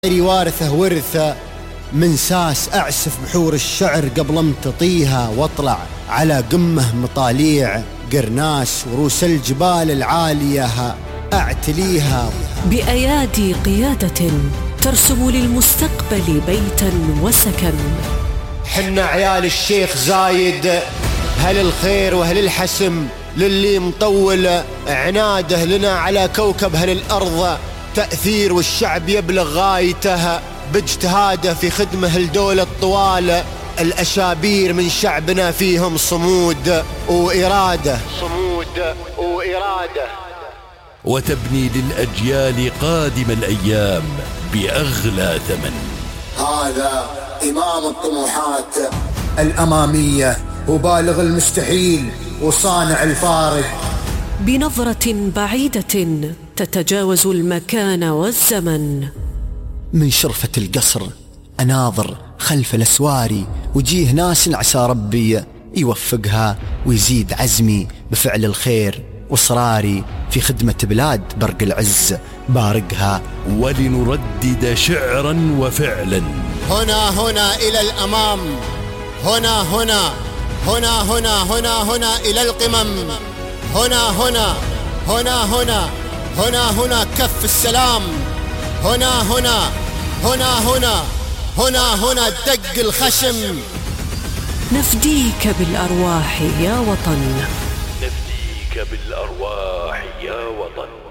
وارثه ورثه من ساس أعسف بحور الشعر قبل امتطيها واطلع على قمه مطاليع قرناس وروس الجبال العالية أعتليها بأيادي قيادة ترسم للمستقبل بيتا وسكن. حنا عيال الشيخ زايد هل الخير وهل الحسم للي مطول عناده لنا على كوكب هل الأرض تأثير والشعب يبلغ غايته باجتهاده في خدمه الدولة الطوال. الأشابير من شعبنا فيهم صمود وإرادة وتبني للأجيال قادم الأيام بأغلى ثمن. هذا إمام الطموحات الأمامية وبالغ المستحيل وصانع الفارق. بنظرة بعيدة تتجاوز المكان والزمن. من شرفة القصر أناظر خلف الأسواري وجيه ناس عسى ربي يوفقها ويزيد عزمي بفعل الخير وإصراري في خدمة بلاد برق العز بارقها. ولنردد شعرا وفعلا. هنا إلى الأمام، هنا إلى القمم، هنا كف السلام، هنا دق الخشم. نفديك بالأرواح يا وطن، نفديك بالأرواح يا وطن.